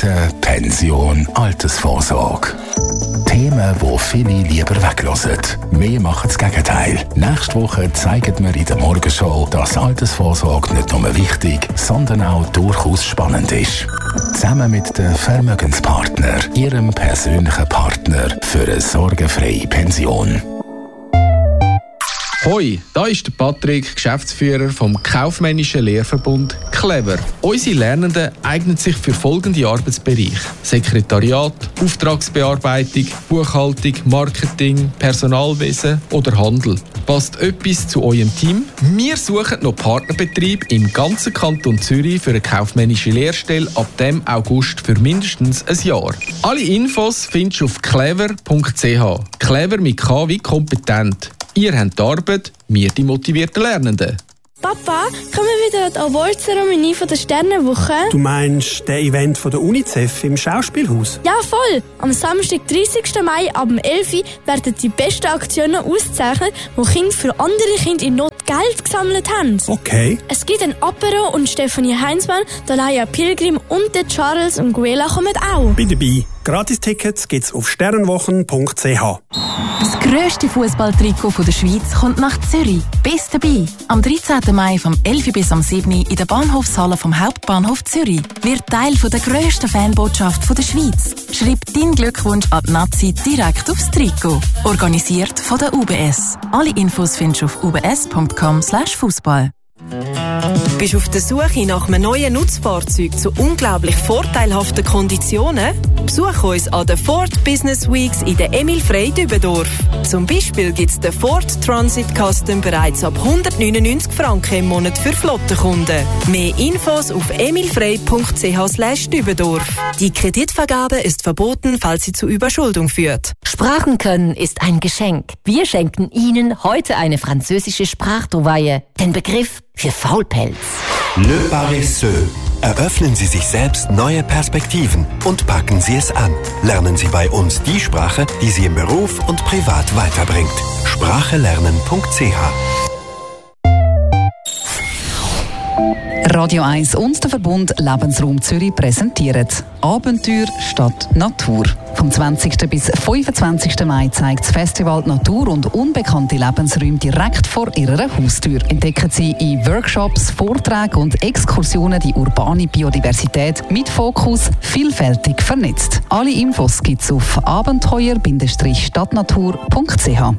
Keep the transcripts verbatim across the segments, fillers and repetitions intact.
Rente, Pension, Altersvorsorge. Themen, die viele lieber weglassen. Wir machen das Gegenteil. Nächste Woche zeigen wir in der Morgenshow, dass Altersvorsorge nicht nur wichtig, sondern auch durchaus spannend ist. Zusammen mit den Vermögenspartner, Ihrem persönlichen Partner für eine sorgenfreie Pension. Hoi, da ist der Patrick, Geschäftsführer vom kaufmännischen Lehrverbund Clever. Unsere Lernenden eignen sich für folgende Arbeitsbereiche: Sekretariat, Auftragsbearbeitung, Buchhaltung, Marketing, Personalwesen oder Handel. Passt etwas zu eurem Team? Wir suchen noch Partnerbetriebe im ganzen Kanton Zürich für eine kaufmännische Lehrstelle ab dem August für mindestens ein Jahr. Alle Infos findest du auf clever punkt c h. Clever mit K wie kompetent. Ihr habt die Arbeit, wir die motivierten Lernenden. Papa, kommen wir wieder an die Awardzeremonie der Sternenwoche? Du meinst das Event von der UNICEF im Schauspielhaus? Ja, voll! Am Samstag, dreißigsten Mai ab elf Uhr werden die besten Aktionen ausgezeichnet, wo Kinder für andere Kinder in Not Geld gesammelt haben. Okay. Es gibt ein Apero und Stefanie Heinzmann, Dalaya Pilgrim und der Charles und Guela kommen auch. Bin dabei. Gratis-Tickets gibt's auf sternenwochen punkt c h. Das grösste Fußballtrikot der Schweiz kommt nach Zürich. Bist dabei. Am dreizehnten Mai vom elf Uhr bis am sieben Uhr in der Bahnhofshalle vom Hauptbahnhof Zürich. Wird Teil von der grössten Fanbotschaft der Schweiz. Schreib deinen Glückwunsch an die Nazi direkt aufs Trikot. Organisiert von der U B S. Alle Infos findest du auf u b s punkt com slash fußball. Bist du auf der Suche nach einem neuen Nutzfahrzeug zu unglaublich vorteilhaften Konditionen? Besuch uns an den Ford Business Weeks in der Emil Frey Dübendorf. Zum Beispiel gibt es den Ford Transit Custom bereits ab hundertneunundneunzig Franken im Monat für Flottenkunden. Mehr Infos auf emilfrey punkt c h slash Dübendorf. Die Kreditvergabe ist verboten, falls sie zu Überschuldung führt. Sprachen können ist ein Geschenk. Wir schenken Ihnen heute eine französische Sprachduweihe. Den Begriff für Faulpelz. Le Paresseux. Eröffnen Sie sich selbst neue Perspektiven und packen Sie es an. Lernen Sie bei uns die Sprache, die Sie im Beruf und privat weiterbringt. sprachelernen punkt c h. Radio eins und der Verbund Lebensraum Zürich präsentieren Abenteuer statt Natur. Vom zwanzigsten bis fünfundzwanzigsten Mai zeigt das Festival Natur und unbekannte Lebensräume direkt vor ihrer Haustür. Entdecken Sie in Workshops, Vorträgen und Exkursionen die urbane Biodiversität mit Fokus vielfältig vernetzt. Alle Infos gibt es auf abenteuer stadtnatur punkt c h.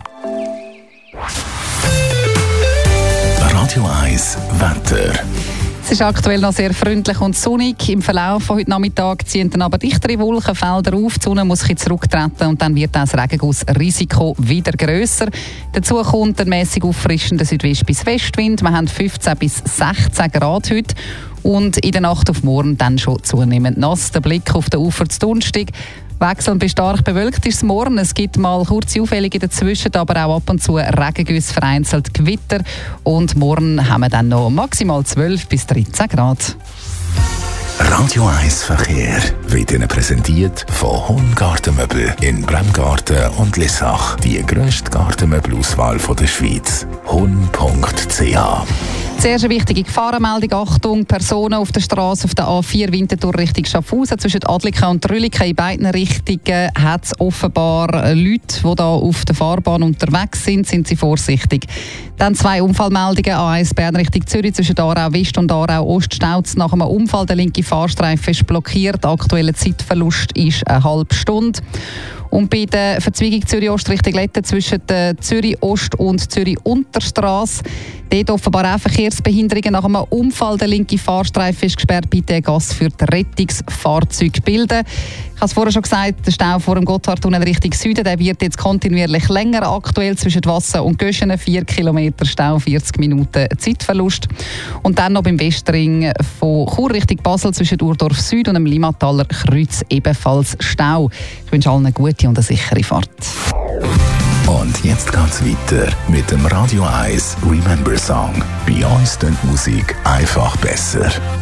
Radio eins Wetter. Es ist aktuell noch sehr freundlich und sonnig. Im Verlauf von heute Nachmittag ziehen dann aber dichtere Wolkenfelder auf. Die Sonne muss ein bisschen zurücktreten und dann wird das Regengussrisiko wieder grösser. Dazu kommt ein mäßig auffrischender Südwest- bis Westwind. Wir haben fünfzehn bis sechzehn Grad heute. Und in der Nacht auf morgen dann schon zunehmend nass. Der Blick auf den Ufer zu Donnerstag. Wechselnd bis stark bewölkt ist es morgen. Es gibt mal kurze Aufhellungen dazwischen, aber auch ab und zu Regengüsse, vereinzelt Gewitter. Und morgen haben wir dann noch maximal zwölf bis dreizehn Grad. Radio eins Verkehr wird Ihnen präsentiert von Hun Gartenmöbel in Bremgarten und Lissach. Die grösste Gartenmöbelauswahl der Schweiz. hun punkt c h. Zuerst eine wichtige Gefahrenmeldung. Achtung, Personen auf der Straße auf der A vier Winterthur Richtung Schaffhausen. Zwischen Adliken und Rülliken in beiden Richtungen hat es offenbar Leute, die da auf der Fahrbahn unterwegs sind. Sind Sie vorsichtig. Dann zwei Unfallmeldungen. A eins Bern Richtung Zürich zwischen Aarau West und Aarau Ost staut nach einem Unfall. Der linke Fahrstreifen ist blockiert. Der aktuelle Zeitverlust ist eine halbe Stunde. Und bei der Verzweigung Zürich-Ost Richtung Letten zwischen der Zürich-Ost und Zürich-Unterstrasse, dort offenbar auch Verkehrsbehinderungen nach einem Unfall. Der linke Fahrstreifen ist gesperrt, bitte Gas für die Rettungsfahrzeuge bilden. Ich habe es vorher schon gesagt, der Stau vor dem Gotthardtunnel Richtung Süden, der wird jetzt kontinuierlich länger. Aktuell zwischen Wasser und Göschenen vier Kilometer Stau, vierzig Minuten Zeitverlust. Und dann noch beim Westring von Chur Richtung Basel zwischen Urdorf Süd und dem Limmataler Kreuz ebenfalls Stau. Ich wünsche allen eine gute und eine sichere Fahrt. Und jetzt geht's weiter mit dem Radio eins Remember Song. Bei uns klingt Musik einfach besser.